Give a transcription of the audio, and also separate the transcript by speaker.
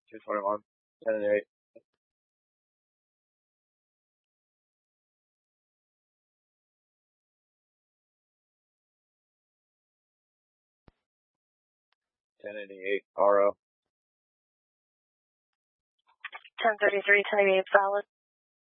Speaker 1: 221, 10 and 8. Ten and 8, RO.
Speaker 2: 1033, 10 and 8, solid.